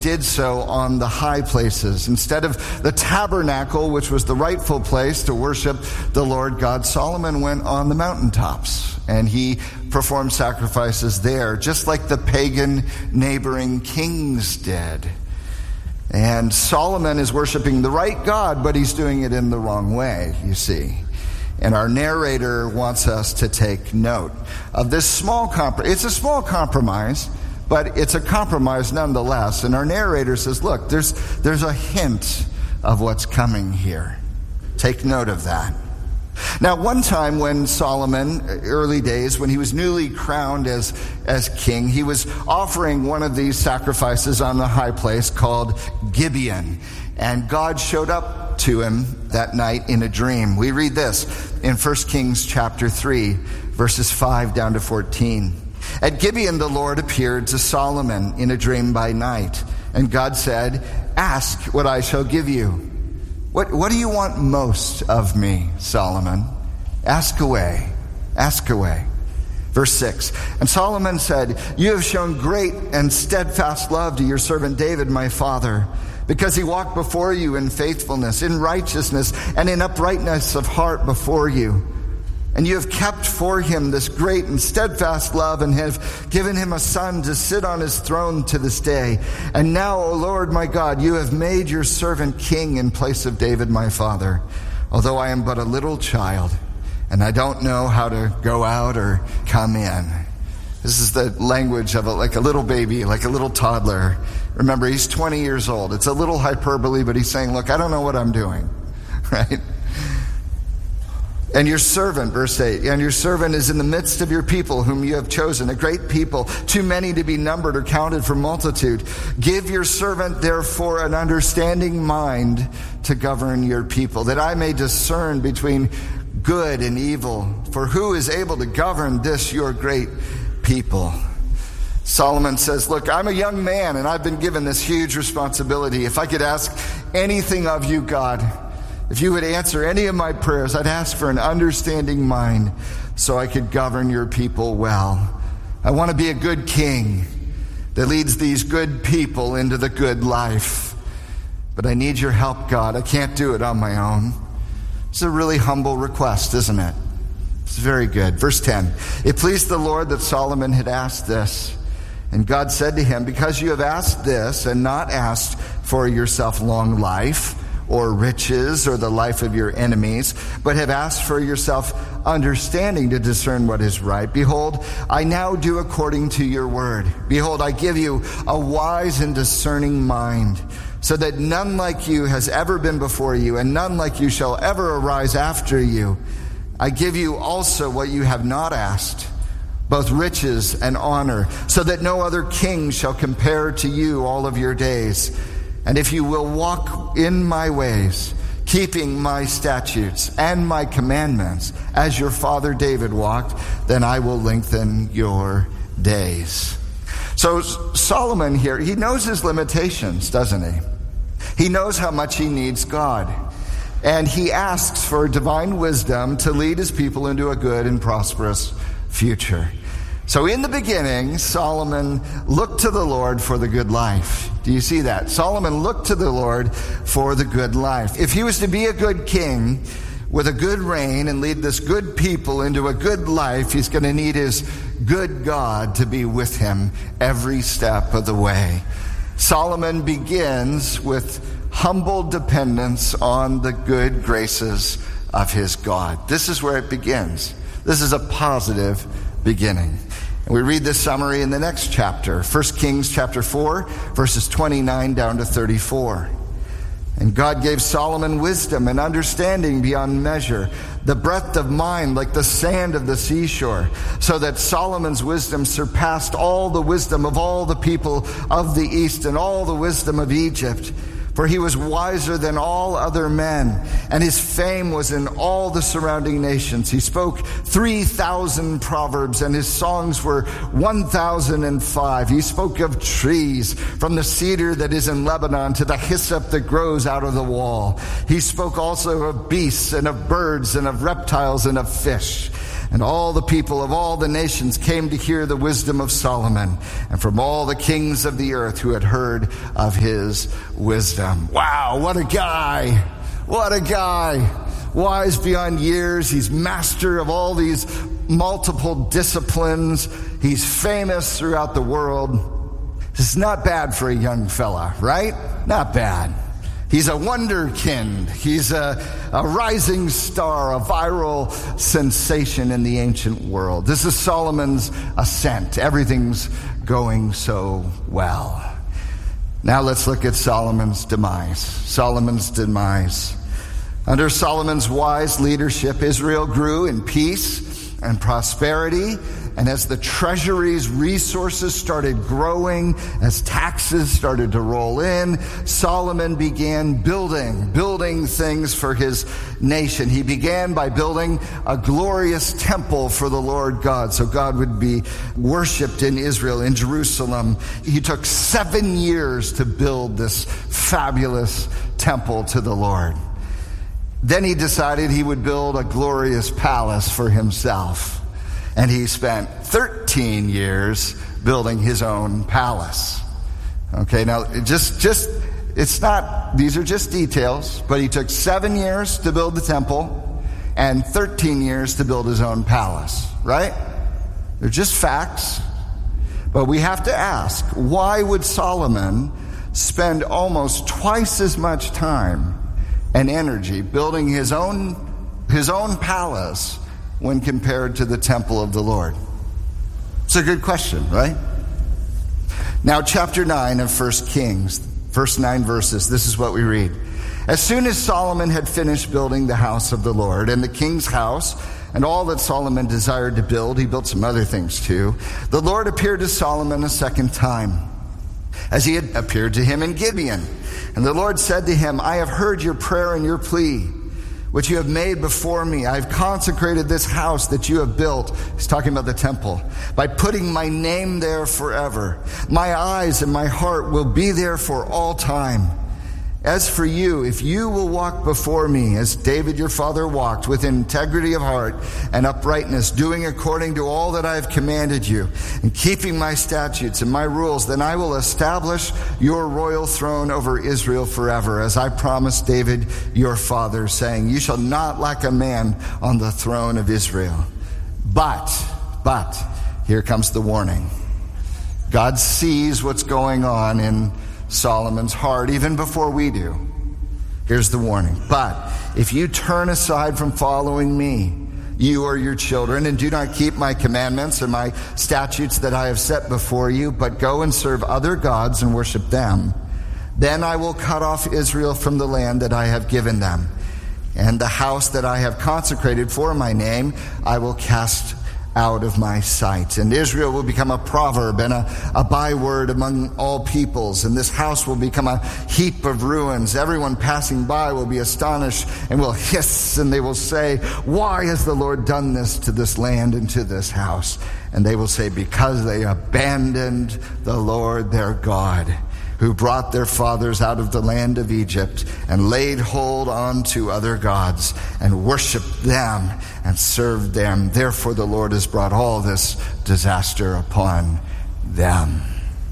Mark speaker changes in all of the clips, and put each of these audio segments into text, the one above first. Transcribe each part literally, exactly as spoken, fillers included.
Speaker 1: did so on the high places. Instead of the tabernacle, which was the rightful place to worship the Lord God, Solomon went on the mountaintops and he performed sacrifices there, just like the pagan neighboring kings did. And Solomon is worshiping the right God, but he's doing it in the wrong way, you see. And our narrator wants us to take note of this small compromise. It's a small compromise, but it's a compromise nonetheless. And our narrator says, look, there's there's a hint of what's coming here. Take note of that. Now, one time when Solomon, early days, when he was newly crowned as, as king, he was offering one of these sacrifices on the high place called Gibeon. And God showed up to him that night in a dream. We read this in First Kings chapter three, verses five down to fourteen. At Gibeon, the Lord appeared to Solomon in a dream by night. And God said, ask what I shall give you. What, what do you want most of me, Solomon? Ask away. Ask away. Verse six. And Solomon said, you have shown great and steadfast love to your servant David, my father, because he walked before you in faithfulness, in righteousness, and in uprightness of heart before you. And you have kept for him this great and steadfast love and have given him a son to sit on his throne to this day. And now, O Lord my God, you have made your servant king in place of David my father, although I am but a little child and I don't know how to go out or come in. This is the language of a, like a little baby, like a little toddler. Remember, he's twenty years old. It's a little hyperbole, but he's saying, look, I don't know what I'm doing, right? And your servant, verse eight, and your servant is in the midst of your people whom you have chosen, a great people, too many to be numbered or counted for multitude. Give your servant, therefore, an understanding mind to govern your people, that I may discern between good and evil. For who is able to govern this, your great people? Solomon says, look, I'm a young man and I've been given this huge responsibility. If I could ask anything of you, God, if you would answer any of my prayers, I'd ask for an understanding mind so I could govern your people well. I want to be a good king that leads these good people into the good life. But I need your help, God. I can't do it on my own. It's a really humble request, isn't it? It's very good. Verse ten. It pleased the Lord that Solomon had asked this. And God said to him, because you have asked this and not asked for yourself long life, or riches, or the life of your enemies, but have asked for yourself understanding to discern what is right. Behold, I now do according to your word. Behold, I give you a wise and discerning mind, so that none like you has ever been before you, and none like you shall ever arise after you. I give you also what you have not asked, both riches and honor, so that no other king shall compare to you all of your days. And if you will walk in my ways, keeping my statutes and my commandments, as your father David walked, then I will lengthen your days. So Solomon here, he knows his limitations, doesn't he? He knows how much he needs God. And he asks for divine wisdom to lead his people into a good and prosperous future. So in the beginning, Solomon looked to the Lord for the good life. Do you see that? Solomon looked to the Lord for the good life. If he was to be a good king with a good reign and lead this good people into a good life, he's going to need his good God to be with him every step of the way. Solomon begins with humble dependence on the good graces of his God. This is where it begins. This is a positive beginning. And we read this summary in the next chapter, First Kings chapter four, verses twenty-nine down to thirty-four. And God gave Solomon wisdom and understanding beyond measure, the breadth of mind like the sand of the seashore, so that Solomon's wisdom surpassed all the wisdom of all the people of the east and all the wisdom of Egypt. For he was wiser than all other men, and his fame was in all the surrounding nations. He spoke three thousand proverbs, and his songs were one thousand five. He spoke of trees, from the cedar that is in Lebanon to the hyssop that grows out of the wall. He spoke also of beasts and of birds and of reptiles and of fish. And all the people of all the nations came to hear the wisdom of Solomon, and from all the kings of the earth who had heard of his wisdom. Wow, what a guy! What a guy! Wise beyond years. He's master of all these multiple disciplines. He's famous throughout the world. This is not bad for a young fella, right? Not bad. He's a wonderkind. He's a, a rising star, a viral sensation in the ancient world. This is Solomon's ascent. Everything's going so well. Now let's look at Solomon's demise. Solomon's demise. Under Solomon's wise leadership, Israel grew in peace and prosperity. And as the treasury's resources started growing, as taxes started to roll in, Solomon began building, building things for his nation. He began by building a glorious temple for the Lord God, so God would be worshiped in Israel, in Jerusalem. He took seven years to build this fabulous temple to the Lord. Then he decided he would build a glorious palace for himself. And he spent thirteen years building his own palace. Okay, now just, just, it's not, these are just details, but he took seven years to build the temple and thirteen years to build his own palace, right? They're just facts. But we have to ask, why would Solomon spend almost twice as much time and energy building his own, his own palace when compared to the temple of the Lord? It's a good question, right? Now, chapter nine of First Kings, first nine verses, this is what we read. As soon as Solomon had finished building the house of the Lord and the king's house and all that Solomon desired to build, he built some other things too, the Lord appeared to Solomon a second time, as he had appeared to him in Gibeon. And the Lord said to him, I have heard your prayer and your plea, which you have made before me. I have consecrated this house that you have built. He's talking about the temple. By putting my name there forever. My eyes and my heart will be there for all time. As for you, if you will walk before me, as David your father walked, with integrity of heart and uprightness, doing according to all that I have commanded you, and keeping my statutes and my rules, then I will establish your royal throne over Israel forever, as I promised David your father, saying, you shall not lack a man on the throne of Israel. But, but, here comes the warning. God sees what's going on in Solomon's heart, even before we do. Here's the warning. But if you turn aside from following me, you or your children, and do not keep my commandments and my statutes that I have set before you, but go and serve other gods and worship them, then I will cut off Israel from the land that I have given them, and the house that I have consecrated for my name I will cast out of my sight. And Israel will become a proverb and a, a byword among all peoples. And this house will become a heap of ruins. Everyone passing by will be astonished and will hiss, and they will say, why has the Lord done this to this land and to this house? And they will say, because they abandoned the Lord their God, who brought their fathers out of the land of Egypt and laid hold on to other gods and worshiped them and served them. Therefore the Lord has brought all this disaster upon them.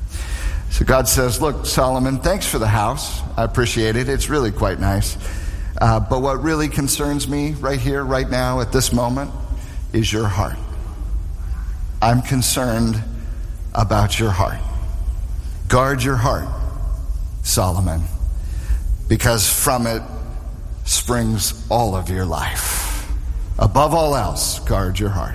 Speaker 1: So God says, look, Solomon, thanks for the house. I appreciate it. It's really quite nice. Uh, but what really concerns me right here, right now, at this moment, is your heart. I'm concerned about your heart. Guard your heart, Solomon, because from it springs all of your life. Above all else, guard your heart.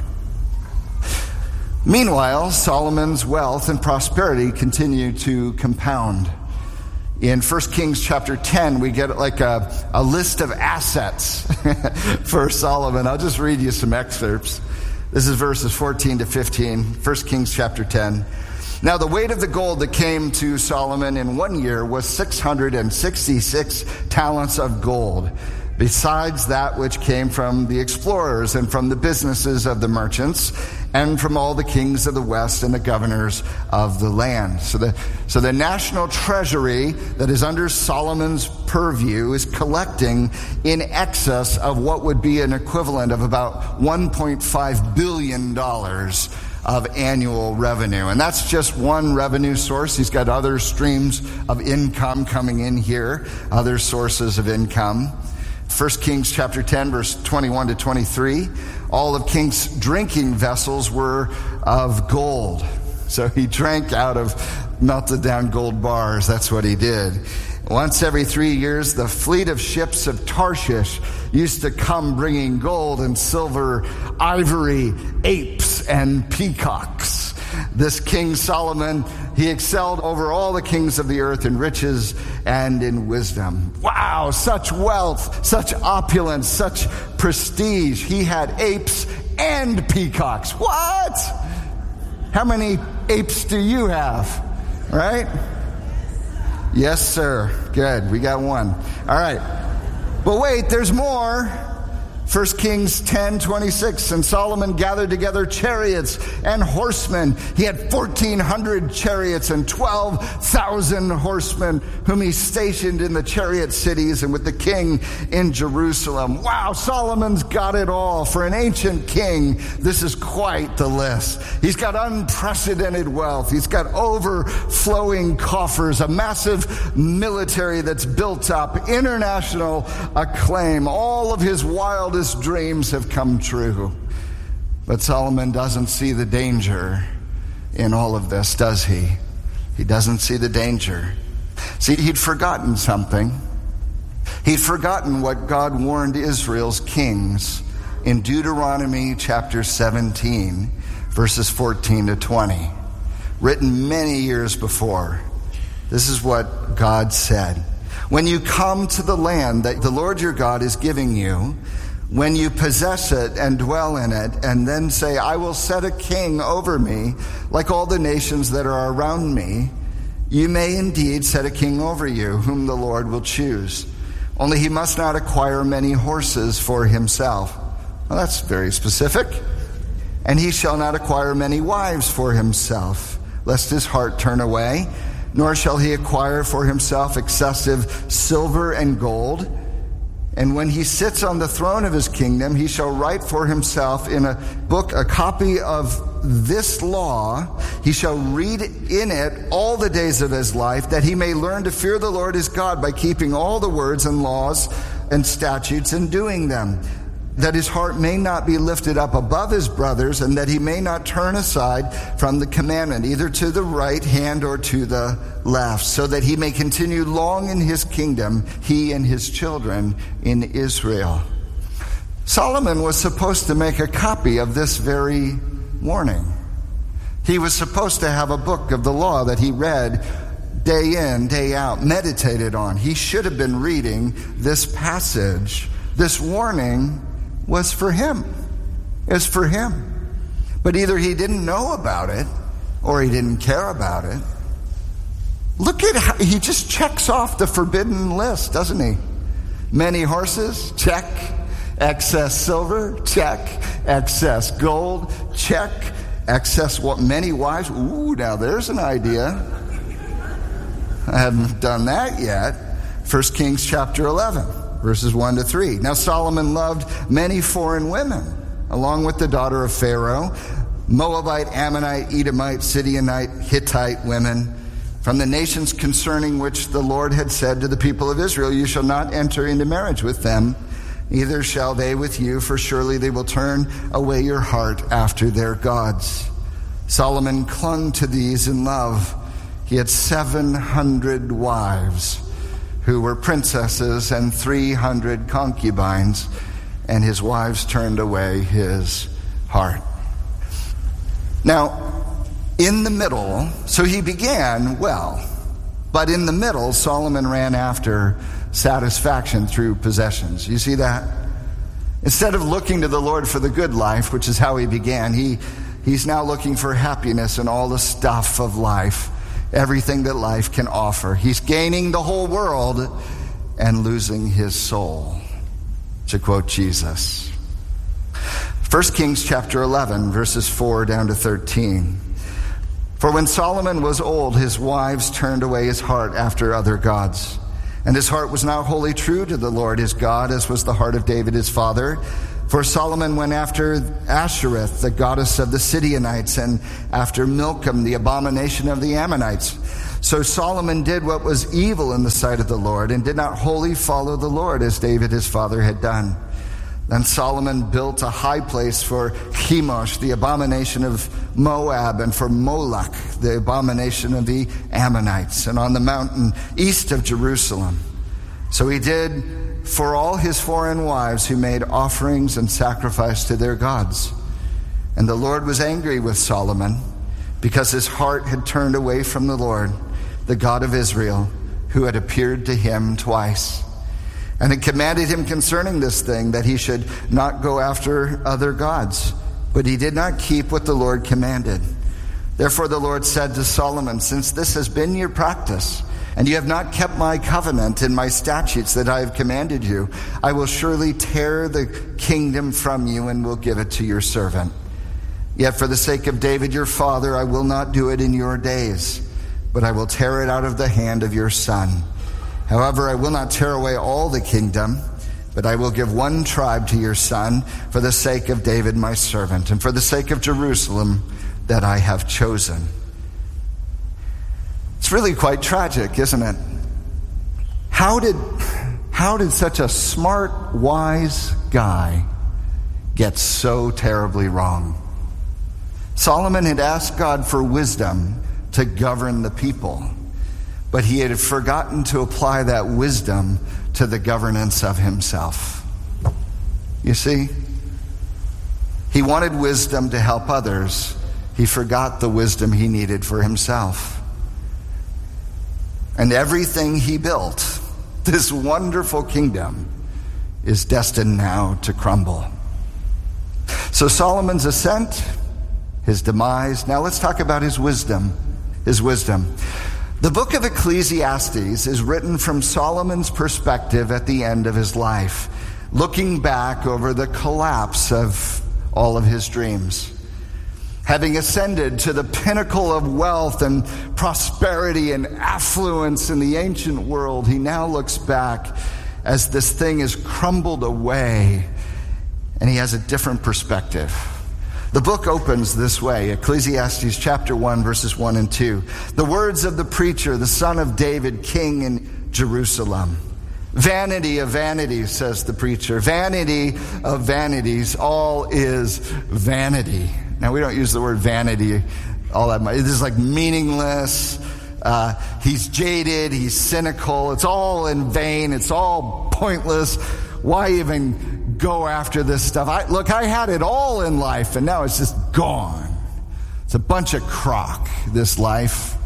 Speaker 1: Meanwhile, Solomon's wealth and prosperity continue to compound. In First Kings chapter ten, we get like a, a list of assets for Solomon. I'll just read you some excerpts. This is verses fourteen to fifteen, First Kings chapter ten. Now the weight of the gold that came to Solomon in one year was six hundred sixty-six talents of gold. besides that which came from the explorers and from the businesses of the merchants and from all the kings of the west and the governors of the land. So the, so the national treasury that is under Solomon's purview is collecting in excess of what would be an equivalent of about one point five billion dollars of annual revenue. And that's just one revenue source. He's got other streams of income coming in here, other sources of income. First Kings chapter ten, verse twenty-one to twenty-three. All of King's drinking vessels were of gold. So he drank out of melted down gold bars. That's what he did. Once every three years, the fleet of ships of Tarshish used to come bringing gold and silver, ivory, apes, and peacocks. This King Solomon, he excelled over all the kings of the earth in riches and in wisdom. Wow, such wealth, such opulence, such prestige. He had apes and peacocks. What? How many apes do you have? Right? Yes, sir. Good. We got one. All right. But wait, there's more. First Kings ten twenty-six, and Solomon gathered together chariots and horsemen. He had fourteen hundred chariots and twelve thousand horsemen whom he stationed in the chariot cities and with the king in Jerusalem. Wow, Solomon's got it all. For an ancient king, this is quite the list. He's got unprecedented wealth. He's got overflowing coffers, a massive military that's built up, international acclaim. All of his wild dreams have come true. But Solomon doesn't see the danger in all of this, does he? He doesn't see the danger. See, he'd forgotten something. He'd forgotten what God warned Israel's kings in Deuteronomy chapter seventeen, verses fourteen to twenty, written many years before. This is what God said. When you come to the land that the Lord your God is giving you, when you possess it and dwell in it, and then say, I will set a king over me, like all the nations that are around me, you may indeed set a king over you, whom the Lord will choose. Only he must not acquire many horses for himself. Well, that's very specific. And he shall not acquire many wives for himself, lest his heart turn away, nor shall he acquire for himself excessive silver and gold. And when he sits on the throne of his kingdom, he shall write for himself in a book a copy of this law. He shall read in it all the days of his life, that he may learn to fear the Lord his God by keeping all the words and laws and statutes and doing them, that his heart may not be lifted up above his brothers, and that he may not turn aside from the commandment, either to the right hand or to the left, so that he may continue long in his kingdom, he and his children in Israel. Solomon was supposed to make a copy of this very warning. He was supposed to have a book of the law that he read day in, day out, meditated on. He should have been reading this passage. This warning was for him. It's for him. But either he didn't know about it or he didn't care about it. Look at how he just checks off the forbidden list, doesn't he? Many horses, check. Excess silver, check. Excess gold, check. Excess what? Many wives. Ooh, now there's an idea. I haven't done that yet. First Kings chapter eleven. Verses one to three. Now Solomon loved many foreign women, along with the daughter of Pharaoh, Moabite, Ammonite, Edomite, Sidionite, Hittite women, from the nations concerning which the Lord had said to the people of Israel, you shall not enter into marriage with them, neither shall they with you, for surely they will turn away your heart after their gods. Solomon clung to these in love. He had seven hundred wives, who were princesses, and three hundred concubines, and his wives turned away his heart. Now, in the middle, so he began well, but in the middle, Solomon ran after satisfaction through possessions. You see that? Instead of looking to the Lord for the good life, which is how he began, he he's now looking for happiness in all the stuff of life. Everything that life can offer. He's gaining the whole world and losing his soul. to quote Jesus. First Kings chapter eleven, verses four down to thirteen. For when Solomon was old, his wives turned away his heart after other gods. And his heart was not wholly true to the Lord his God, as was the heart of David his father. For Solomon went after Ashereth, the goddess of the Sidonites, and after Milcom, the abomination of the Ammonites. So Solomon did what was evil in the sight of the Lord, and did not wholly follow the Lord, as David his father had done. Then Solomon built a high place for Chemosh, the abomination of Moab, and for Moloch, the abomination of the Ammonites, and on the mountain east of Jerusalem. So he did for all his foreign wives who made offerings and sacrifice to their gods. And the Lord was angry with Solomon, because his heart had turned away from the Lord, the God of Israel, who had appeared to him twice. And had commanded him concerning this thing, that he should not go after other gods. But he did not keep what the Lord commanded. Therefore the Lord said to Solomon, since this has been your practice, and you have not kept my covenant and my statutes that I have commanded you, I will surely tear the kingdom from you and will give it to your servant. Yet for the sake of David your father, I will not do it in your days, but I will tear it out of the hand of your son. However, I will not tear away all the kingdom, but I will give one tribe to your son for the sake of David my servant, and for the sake of Jerusalem that I have chosen. It's really quite tragic, isn't it? How did, how did such a smart, wise guy get so terribly wrong? Solomon had asked God for wisdom to govern the people, but he had forgotten to apply that wisdom to the governance of himself. You see, he wanted wisdom to help others. He forgot the wisdom he needed for himself. And everything he built, this wonderful kingdom, is destined now to crumble. So Solomon's ascent, his demise. Now let's talk about his wisdom. His wisdom. The book of Ecclesiastes is written from Solomon's perspective at the end of his life, looking back over the collapse of all of his dreams. Having ascended to the pinnacle of wealth and prosperity and affluence in the ancient world, he now looks back as this thing is crumbled away, and he has a different perspective. The book opens this way, Ecclesiastes chapter one, verses one and two. The words of the preacher, the son of David, king in Jerusalem. Vanity of vanities, says the preacher. Vanity of vanities, all is vanity. Now, we don't use the word vanity all that much. This is like meaningless. Uh, he's jaded. He's cynical. It's all in vain. It's all pointless. Why even go after this stuff? I, look, I had it all in life, and now it's just gone. It's a bunch of crock, this life.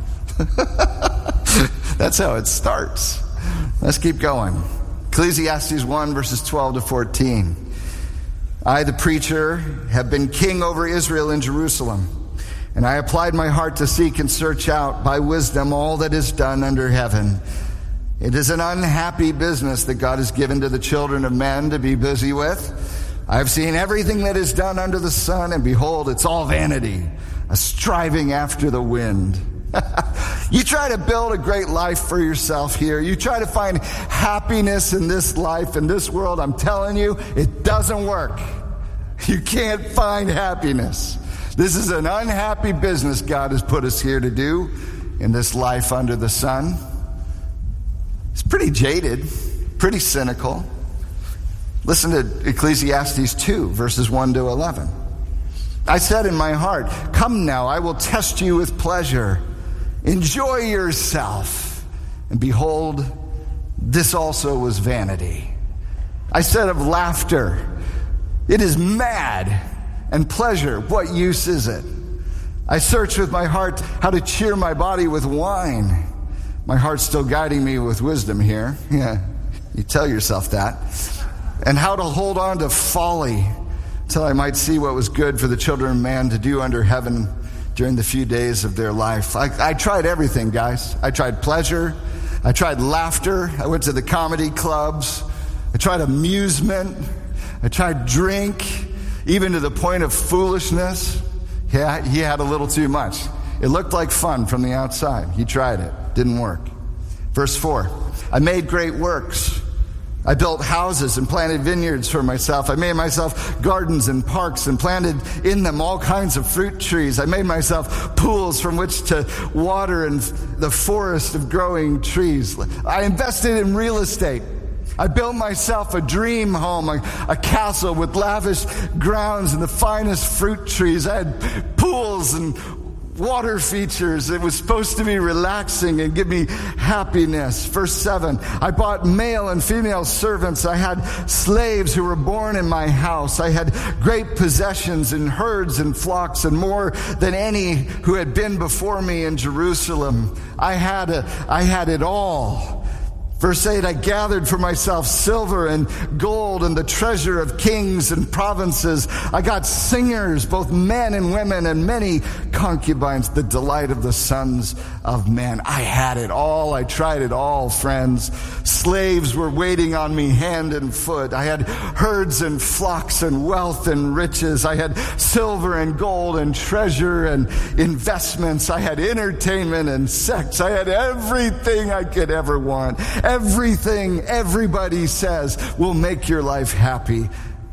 Speaker 1: That's how it starts. Let's keep going. Ecclesiastes one, verses twelve to fourteen. I, the preacher, have been king over Israel in Jerusalem, and I applied my heart to seek and search out by wisdom all that is done under heaven. It is an unhappy business that God has given to the children of men to be busy with. I have seen everything that is done under the sun, and behold, it's all vanity, a striving after the wind. You try to build a great life for yourself here. You try to find happiness in this life, in this world. I'm telling you, it doesn't work. You can't find happiness. This is an unhappy business God has put us here to do in this life under the sun. It's pretty jaded, pretty cynical. Listen to Ecclesiastes two, verses one to eleven. I said in my heart, come now, I will test you with pleasure. Enjoy yourself. And behold, this also was vanity. I said of laughter, it is mad, and pleasure, what use is it? I searched with my heart how to cheer my body with wine. My heart's still guiding me with wisdom here. Yeah, you tell yourself that. And how to hold on to folly till I might see what was good for the children of man to do under heaven during the few days of their life. I, I tried everything, guys. I tried pleasure. I tried laughter. I went to the comedy clubs. I I tried amusement. I tried drink, even to the point of foolishness. Yeah, he had a little too much. It looked like fun from the outside. He tried it. Didn't work. Verse four, I made great works. I built houses and planted vineyards for myself. I made myself gardens and parks and planted in them all kinds of fruit trees. I made myself pools from which to water and the forest of growing trees. I invested in real estate. I built myself a dream home, a, a castle with lavish grounds and the finest fruit trees. I had pools and water features. It was supposed to be relaxing and give me happiness. Verse seven, I bought male and female servants. I had slaves who were born in my house. I had great possessions and herds and flocks and more than any who had been before me in Jerusalem. I had a, I had it all. Verse eight, I gathered for myself silver and gold and the treasure of kings and provinces. I got singers, both men and women, and many concubines, the delight of the sons of men. I had it all. I tried it all, friends. Slaves were waiting on me hand and foot. I had herds and flocks and wealth and riches. I had silver and gold and treasure and investments. I had entertainment and sex. I had everything I could ever want. Everything everybody says will make your life happy.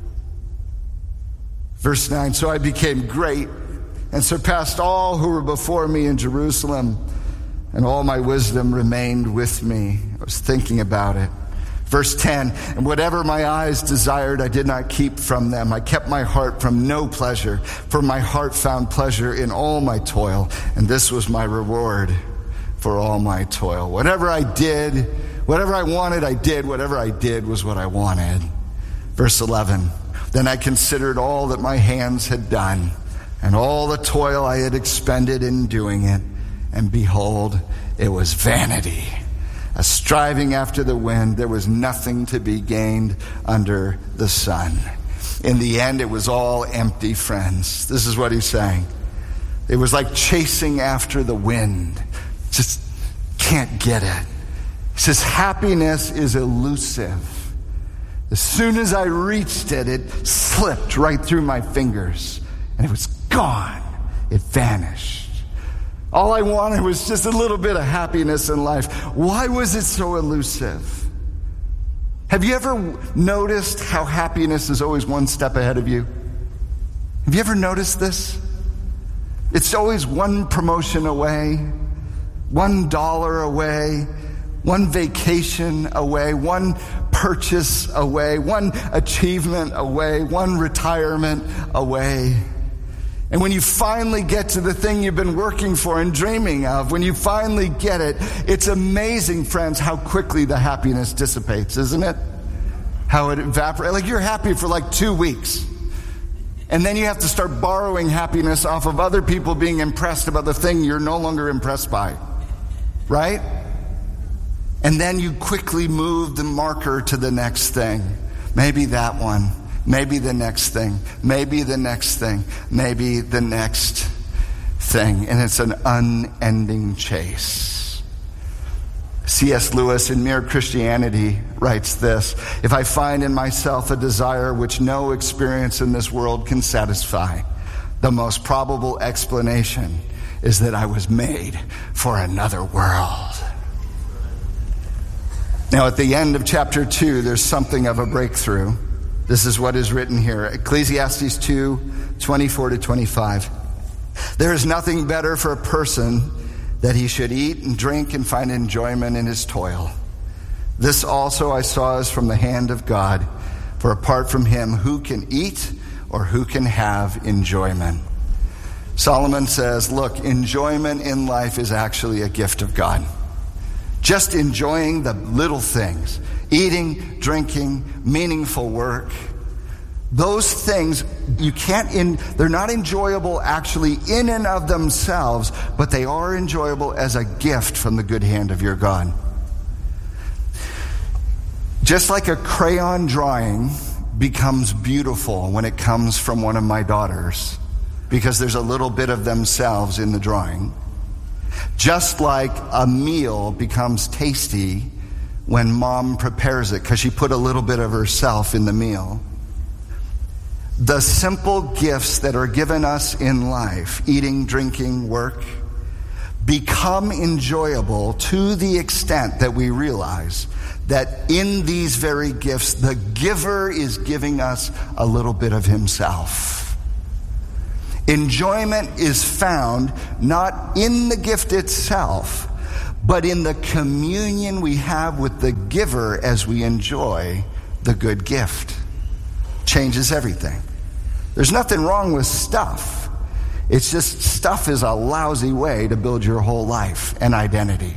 Speaker 1: Verse nine, so I became great and surpassed all who were before me in Jerusalem, and all my wisdom remained with me. I was thinking about it. Verse ten, and whatever my eyes desired, I did not keep from them. I kept my heart from no pleasure, for my heart found pleasure in all my toil, and this was my reward for all my toil. Whatever I did, whatever I wanted, I did. Whatever I did was what I wanted. Verse eleven, then I considered all that my hands had done, and all the toil I had expended in doing it, and behold, it was vanity, a striving after the wind. There was nothing to be gained under the sun. In the end, it was all empty, friends. This is what he's saying. It was like chasing after the wind. Just can't get it. He says, happiness is elusive. As soon as I reached it, it slipped right through my fingers, and it was gone. It vanished. All I wanted was just a little bit of happiness in life. Why was it so elusive? Have you ever noticed how happiness is always one step ahead of you? Have you ever noticed this? It's always one promotion away, one dollar away, one vacation away, one purchase away, one achievement away, one retirement away. And when you finally get to the thing you've been working for and dreaming of, when you finally get it, it's amazing, friends, how quickly the happiness dissipates, isn't it? How it evaporates. Like you're happy for like two weeks. And then you have to start borrowing happiness off of other people being impressed about the thing you're no longer impressed by. Right? And then you quickly move the marker to the next thing. Maybe that one. Maybe the next thing. Maybe the next thing. Maybe the next thing. And it's an unending chase. C S Lewis in Mere Christianity writes this: if I find in myself a desire which no experience in this world can satisfy, the most probable explanation is that I was made for another world. Now, at the end of chapter two, there's something of a breakthrough. This is what is written here. Ecclesiastes two, twenty-four to twenty-five. There is nothing better for a person that he should eat and drink and find enjoyment in his toil. This also I saw is from the hand of God. For apart from him, who can eat or who can have enjoyment? Solomon says, look, enjoyment in life is actually a gift of God. Just enjoying the little things, eating, drinking, meaningful work. Those things, you can't, in, they're not enjoyable actually in and of themselves, but they are enjoyable as a gift from the good hand of your God. Just like a crayon drawing becomes beautiful when it comes from one of my daughters, because there's a little bit of themselves in the drawing. Just like a meal becomes tasty when mom prepares it because she put a little bit of herself in the meal. The simple gifts that are given us in life, eating, drinking, work, become enjoyable to the extent that we realize that in these very gifts, the giver is giving us a little bit of himself. Enjoyment is found not in the gift itself, but in the communion we have with the giver as we enjoy the good gift. Changes everything. There's nothing wrong with stuff. It's just stuff is a lousy way to build your whole life and identity.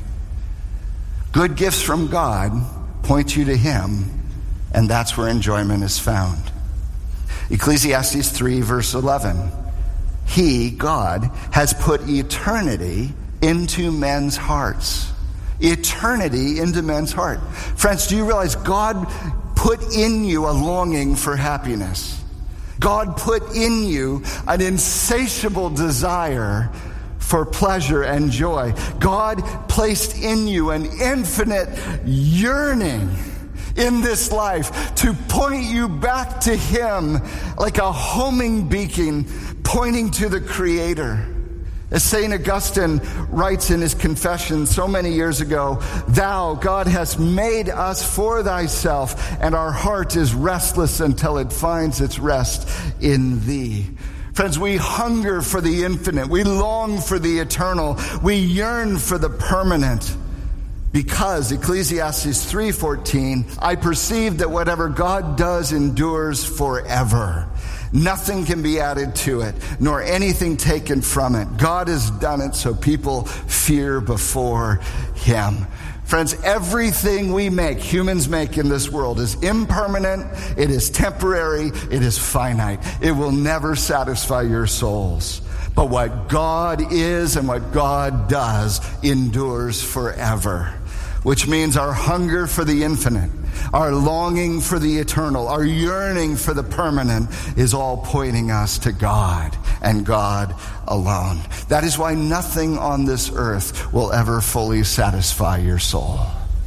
Speaker 1: Good gifts from God point you to him, and that's where enjoyment is found. Ecclesiastes three, verse eleven. He, God, has put eternity into men's hearts. Eternity into men's heart. Friends, do you realize God put in you a longing for happiness? God put in you an insatiable desire for pleasure and joy. God placed in you an infinite yearning in this life to point you back to him like a homing beacon pointing to the Creator. As Saint Augustine writes in his confession so many years ago, "Thou, God, hast made us for thyself, and our heart is restless until it finds its rest in thee." Friends, we hunger for the infinite. We long for the eternal. We yearn for the permanent. Because, Ecclesiastes three fourteen, I perceive that whatever God does endures forever. Nothing can be added to it, nor anything taken from it. God has done it so people fear before him. Friends, everything we make, humans make in this world is impermanent, it is temporary, it is finite. It will never satisfy your souls. But what God is and what God does endures forever. Which means our hunger for the infinite, our longing for the eternal, our yearning for the permanent is all pointing us to God and God alone. That is why nothing on this earth will ever fully satisfy your soul.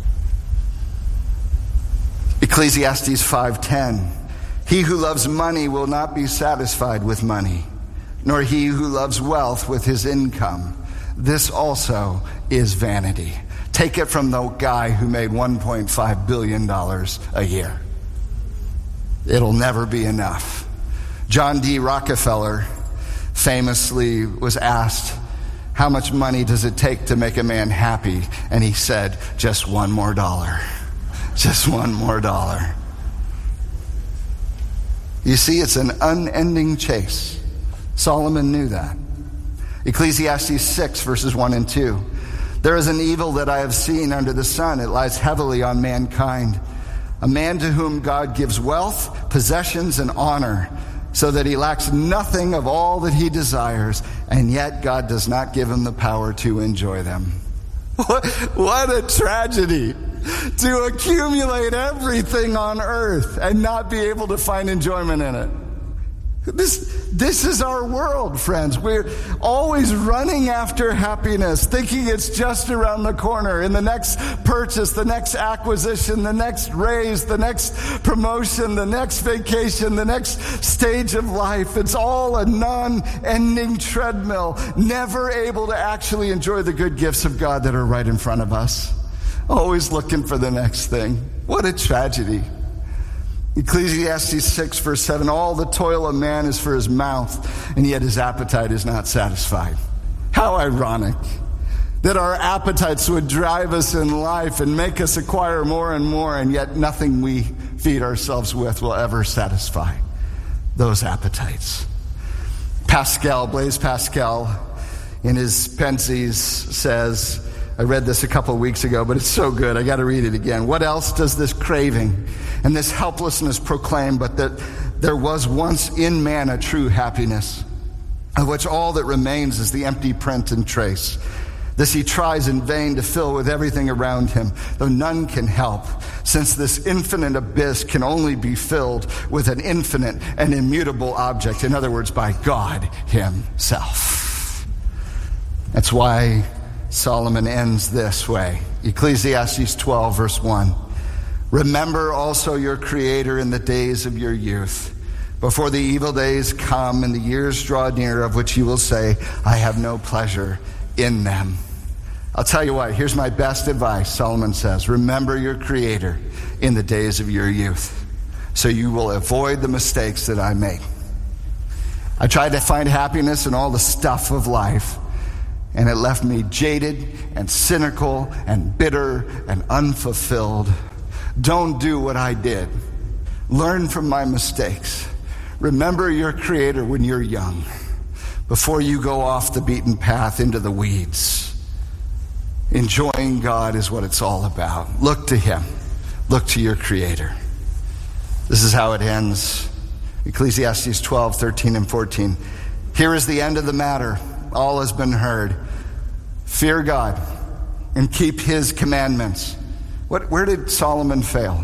Speaker 1: Ecclesiastes five ten, he who loves money will not be satisfied with money, nor he who loves wealth with his income. This also is vanity. Take it from the guy who made one point five billion dollars a year. It'll never be enough. John D. Rockefeller famously was asked, how much money does it take to make a man happy? And he said, just one more dollar. Just one more dollar. You see, it's an unending chase. Solomon knew that. Ecclesiastes six, verses one and two. There is an evil that I have seen under the sun. It lies heavily on mankind. A man to whom God gives wealth, possessions, and honor, so that he lacks nothing of all that he desires, and yet God does not give him the power to enjoy them. What, what a tragedy to accumulate everything on earth and not be able to find enjoyment in it. This, this is our world, friends. We're always running after happiness, thinking it's just around the corner in the next purchase, the next acquisition, the next raise, the next promotion, the next vacation, the next stage of life. It's all a non-ending treadmill, never able to actually enjoy the good gifts of God that are right in front of us. Always looking for the next thing. What a tragedy. Ecclesiastes six, verse seven, all the toil of man is for his mouth, and yet his appetite is not satisfied. How ironic that our appetites would drive us in life and make us acquire more and more, and yet nothing we feed ourselves with will ever satisfy those appetites. Pascal, Blaise Pascal, in his Pensies says, I read this a couple of weeks ago, but it's so good, I got to read it again. What else does this craving and this helplessness proclaim but that there was once in man a true happiness, of which all that remains is the empty print and trace. This he tries in vain to fill with everything around him, though none can help, since this infinite abyss can only be filled with an infinite and immutable object, in other words, by God himself. That's why Solomon ends this way. Ecclesiastes twelve, verse one. Remember also your Creator in the days of your youth, before the evil days come and the years draw near, of which you will say, I have no pleasure in them. I'll tell you what, here's my best advice, Solomon says. Remember your Creator in the days of your youth, so you will avoid the mistakes that I made. I tried to find happiness in all the stuff of life, and it left me jaded and cynical and bitter and unfulfilled. Don't do what I did. Learn from my mistakes. Remember your Creator when you're young, before you go off the beaten path into the weeds. Enjoying God is what it's all about. Look to Him. Look to your Creator. This is how it ends. Ecclesiastes twelve, thirteen, and fourteen. Here is the end of the matter. All has been heard. Fear God and keep His commandments. What, where did Solomon fail?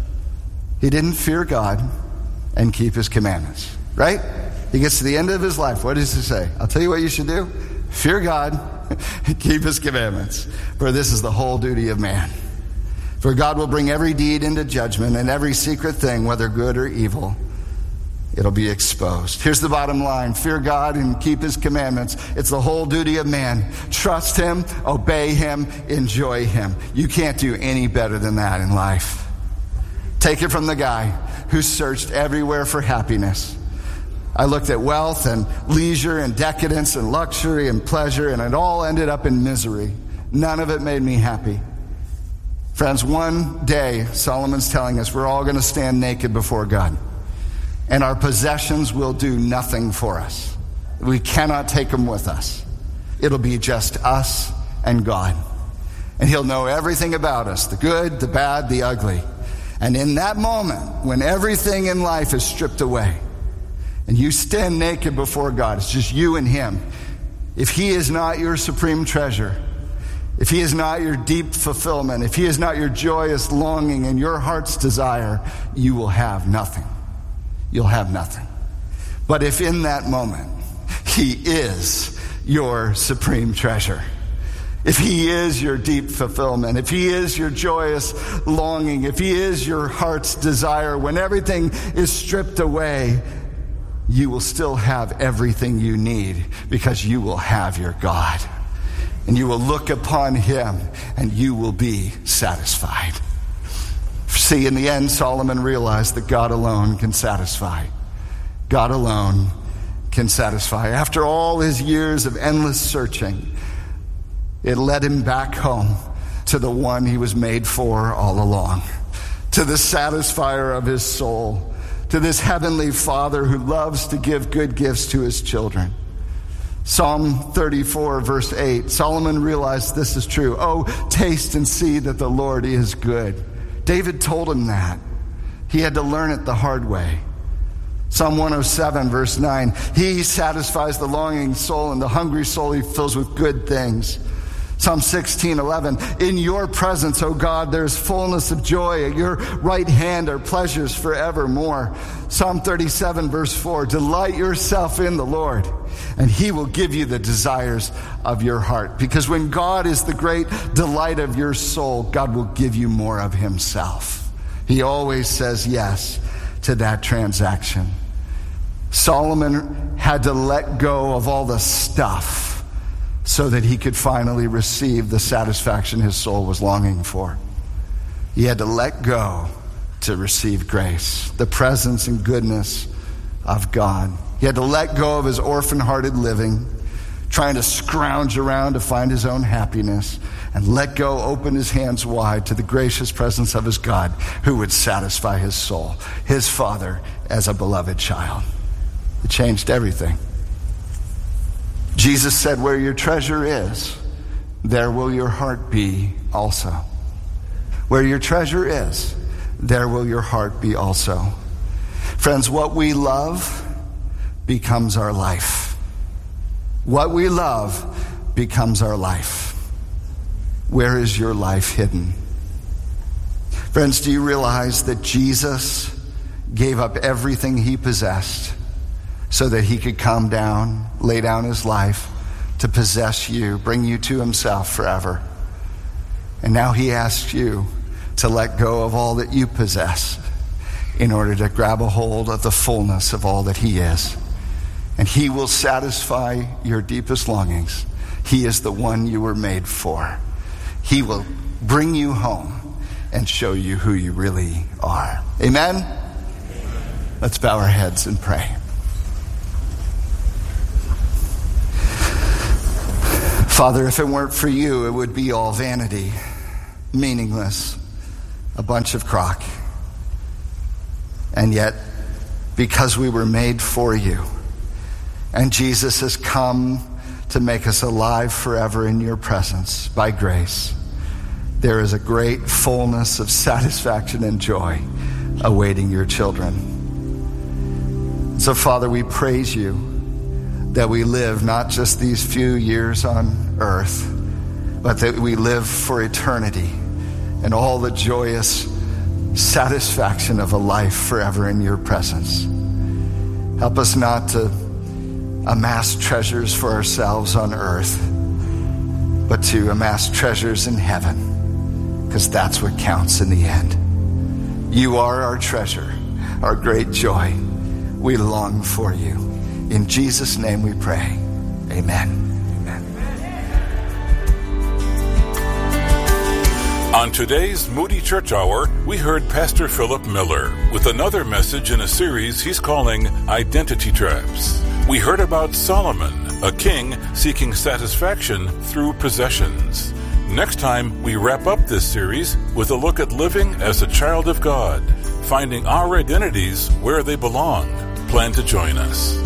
Speaker 1: He didn't fear God and keep His commandments, right? He gets to the end of his life. What does he say? I'll tell you what you should do. Fear God and keep His commandments, for this is the whole duty of man. For God will bring every deed into judgment, and every secret thing, whether good or evil, it'll be exposed. Here's the bottom line. Fear God and keep His commandments. It's the whole duty of man. Trust Him, obey Him, enjoy Him. You can't do any better than that in life. Take it from the guy who searched everywhere for happiness. I looked at wealth and leisure and decadence and luxury and pleasure, and it all ended up in misery. None of it made me happy. Friends, one day, Solomon's telling us, we're all going to stand naked before God. And our possessions will do nothing for us. We cannot take them with us. It'll be just us and God. And He'll know everything about us, the good, the bad, the ugly. And in that moment, when everything in life is stripped away, and you stand naked before God, it's just you and Him. If He is not your supreme treasure, if He is not your deep fulfillment, if He is not your joyous longing and your heart's desire, you will have nothing. You'll have nothing. But if in that moment He is your supreme treasure, if He is your deep fulfillment, if He is your joyous longing, if He is your heart's desire, when everything is stripped away, you will still have everything you need, because you will have your God. And you will look upon Him and you will be satisfied. See, in the end, Solomon realized that God alone can satisfy. God alone can satisfy. After all his years of endless searching, it led him back home to the one he was made for all along, to the satisfier of his soul, to this heavenly Father who loves to give good gifts to His children. Psalm thirty-four, verse eight, Solomon realized this is true. Oh, taste and see that the Lord is good. David told him that. He had to learn it the hard way. Psalm one oh seven, verse nine, He satisfies the longing soul, and the hungry soul He fills with good things. Psalm sixteen, eleven, in your presence, O God, there's fullness of joy. At your right hand are pleasures forevermore. Psalm thirty-seven, verse four, delight yourself in the Lord, and He will give you the desires of your heart. Because when God is the great delight of your soul, God will give you more of Himself. He always says yes to that transaction. Solomon had to let go of all the stuff so that he could finally receive the satisfaction his soul was longing for. He had to let go to receive grace, the presence and goodness of God. He had to let go of his orphan-hearted living, trying to scrounge around to find his own happiness, and let go, open his hands wide to the gracious presence of his God who would satisfy his soul, his Father as a beloved child. It changed everything. Jesus said, where your treasure is, there will your heart be also. Where your treasure is, there will your heart be also. Friends, what we love becomes our life. What we love becomes our life. Where is your life hidden? Friends, do you realize that Jesus gave up everything He possessed so that He could come down, lay down His life to possess you, bring you to Himself forever? And now he asks you to let go of all that you possess in order to grab a hold of the fullness of all that he is. And he will satisfy your deepest longings. He is the one you were made for. He will bring you home and show you who you really are. Amen? Let's bow our heads and pray. Father, if it weren't for you, it would be all vanity, meaningless, a bunch of crock. And yet, because we were made for you, and Jesus has come to make us alive forever in your presence by grace, there is a great fullness of satisfaction and joy awaiting your children. So, Father, we praise you that we live not just these few years on earth, but that we live for eternity and all the joyous satisfaction of a life forever in your presence. Help us not to amass treasures for ourselves on earth, but to amass treasures in heaven, because that's what counts in the end. You are our treasure, our great joy. We long for you. In Jesus' name we pray. Amen.
Speaker 2: On today's Moody Church Hour, we heard Pastor Philip Miller with another message in a series he's calling Identity Traps. We heard about Solomon, a king seeking satisfaction through possessions. Next time, we wrap up this series with a look at living as a child of God, finding our identities where they belong. Plan to join us.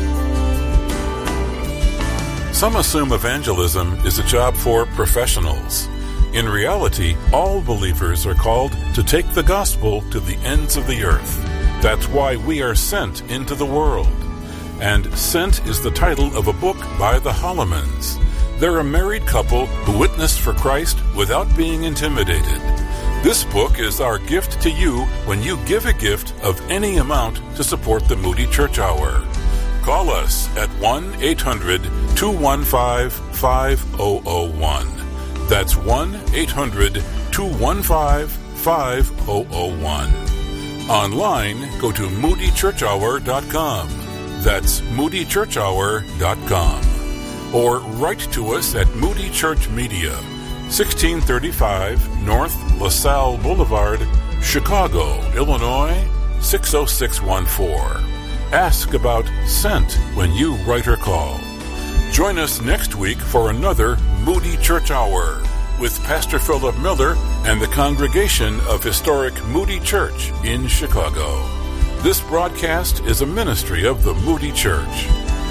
Speaker 2: Some assume evangelism is a job for professionals. In reality, all believers are called to take the gospel to the ends of the earth. That's why we are sent into the world. And Sent is the title of a book by the Hollemans. They're a married couple who witnessed for Christ without being intimidated. This book is our gift to you when you give a gift of any amount to support the Moody Church Hour. Call us at one eight hundred two one five five zero zero one. That's one eight hundred two one five five zero zero one. Online, go to moody church hour dot com. That's moody church hour dot com. Or write to us at Moody Church Media, sixteen thirty-five North LaSalle Boulevard, Chicago, Illinois, six oh six one four. Ask about Sent when you write or call. Join us next week for another Moody Church Hour with Pastor Philip Miller and the congregation of historic Moody Church in Chicago. This broadcast is a ministry of the Moody Church.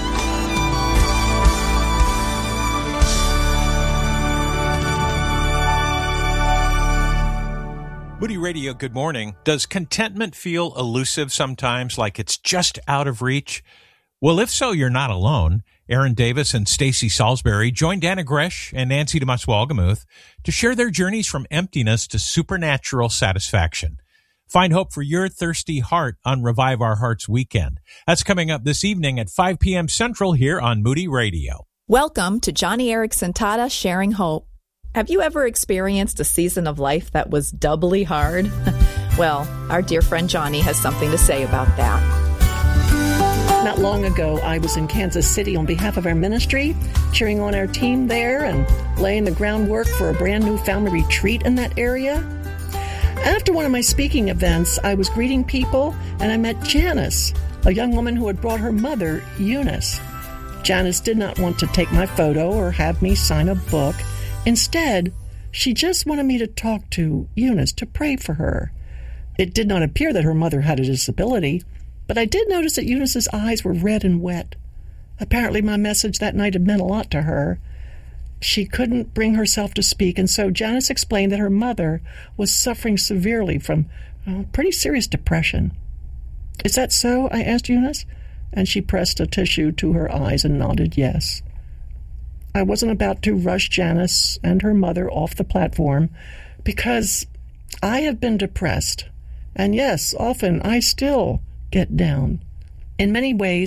Speaker 3: Moody Radio, good morning. Does contentment feel elusive sometimes, like it's just out of reach? Well, if so, you're not alone. Aaron Davis and Stacy Salisbury join Dana Gresh and Nancy DeMus-Walgemuth to share their journeys from emptiness to supernatural satisfaction. Find hope for your thirsty heart on Revive Our Hearts weekend. That's coming up this evening at five p.m. Central here on Moody Radio.
Speaker 4: Welcome to Joni Eareckson Tada Sharing Hope. Have you ever experienced a season of life that was doubly hard? Well, our dear friend Joni has something to say about that.
Speaker 5: Not long ago, I was in Kansas City on behalf of our ministry, cheering on our team there and laying the groundwork for a brand new family retreat in that area. After one of my speaking events, I was greeting people and I met Janice, a young woman who had brought her mother, Eunice. Janice did not want to take my photo or have me sign a book. Instead, she just wanted me to talk to Eunice, to pray for her. It did not appear that her mother had a disability, but I did notice that Eunice's eyes were red and wet. Apparently my message that night had meant a lot to her. She couldn't bring herself to speak, and so Janice explained that her mother was suffering severely from uh, pretty serious depression. "Is that so?" I asked Eunice, and she pressed a tissue to her eyes and nodded yes. I wasn't about to rush Janice and her mother off the platform because I have been depressed. And yes, often I still get down. In many ways,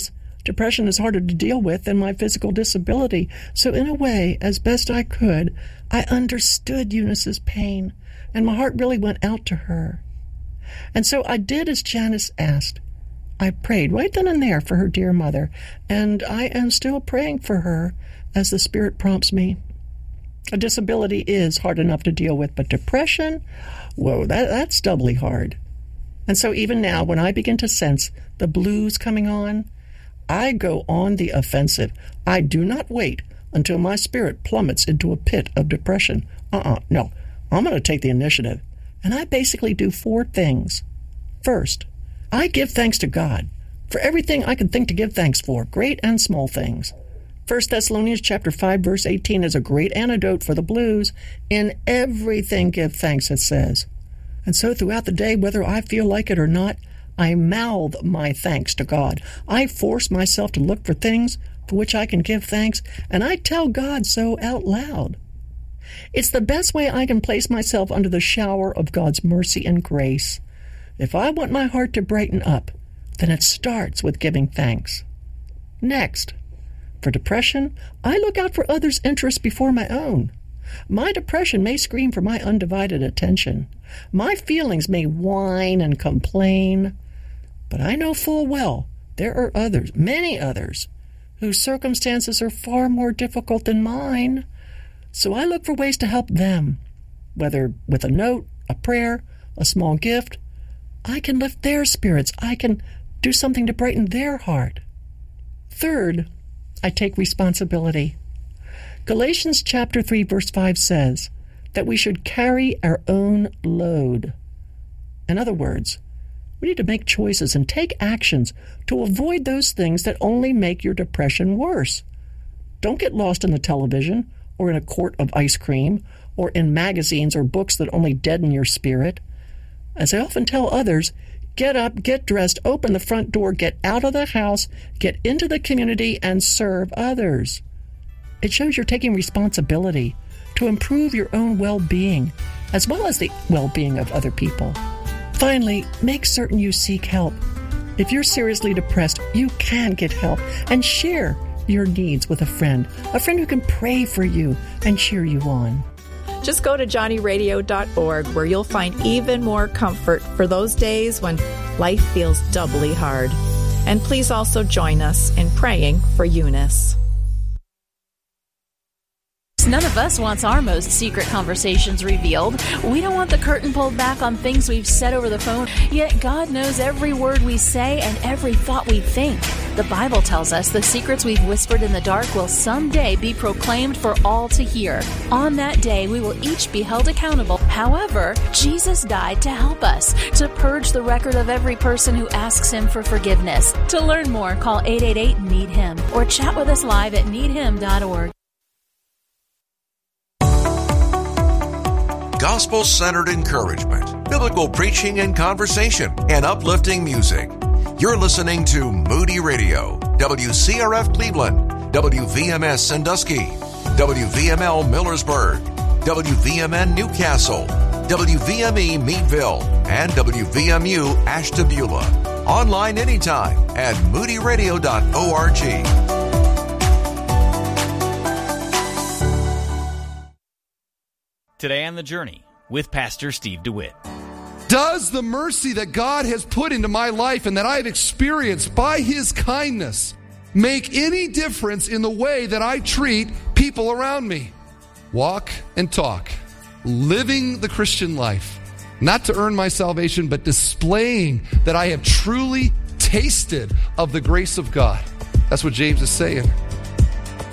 Speaker 5: Depression is harder to deal with than my physical disability. So in a way, as best I could, I understood Eunice's pain, and my heart really went out to her. And so I did as Janice asked. I prayed right then and there for her dear mother, and I am still praying for her as the Spirit prompts me. A disability is hard enough to deal with, but depression, whoa, that, that's doubly hard. And so even now, when I begin to sense the blues coming on, I go on the offensive. I do not wait until my spirit plummets into a pit of depression. Uh-uh, no. I'm going to take the initiative. And I basically do four things. First, I give thanks to God for everything I can think to give thanks for, great and small things. First Thessalonians chapter five, verse eighteen is a great antidote for the blues. In everything give thanks, it says. And so throughout the day, whether I feel like it or not, I mouth my thanks to God. I force myself to look for things for which I can give thanks, and I tell God so out loud. It's the best way I can place myself under the shower of God's mercy and grace. If I want my heart to brighten up, then it starts with giving thanks. Next, for depression, I look out for others' interests before my own. My depression may scream for my undivided attention. My feelings may whine and complain. But I know full well there are others, many others, whose circumstances are far more difficult than mine. So I look for ways to help them, whether with a note, a prayer, a small gift. I can lift their spirits. I can do something to brighten their heart. Third, I take responsibility. Galatians chapter three, verse five says that we should carry our own load. In other words, we need to make choices and take actions to avoid those things that only make your depression worse. Don't get lost in the television or in a quart of ice cream or in magazines or books that only deaden your spirit. As I often tell others, get up, get dressed, open the front door, get out of the house, get into the community, and serve others. It shows you're taking responsibility to improve your own well-being, as well as the well-being of other people. Finally, make certain you seek help. If you're seriously depressed, you can get help and share your needs with a friend, a friend who can pray for you and cheer you on.
Speaker 4: Just go to johnny radio dot org where you'll find even more comfort for those days when life feels doubly hard. And please also join us in praying for Eunice.
Speaker 6: None of us wants our most secret conversations revealed. We don't want the curtain pulled back on things we've said over the phone, yet God knows every word we say and every thought we think. The Bible tells us the secrets we've whispered in the dark will someday be proclaimed for all to hear. On that day, we will each be held accountable. However, Jesus died to help us, to purge the record of every person who asks Him for forgiveness. To learn more, call eight eight eight, need him or chat with us live at need him dot org.
Speaker 7: Gospel-centered encouragement, biblical preaching and conversation, and uplifting music. You're listening to Moody Radio, W C R F Cleveland, W V M S Sandusky, W V M L Millersburg, W V M N Newcastle, W V M E Meadville, and W V M U Ashtabula. Online anytime at moody radio dot org.
Speaker 8: Today on The Journey with Pastor Steve DeWitt.
Speaker 9: Does the mercy that God has put into my life and that I have experienced by His kindness make any difference in the way that I treat people around me? Walk and talk, living the Christian life, not to earn my salvation, but displaying that I have truly tasted of the grace of God. That's what James is saying.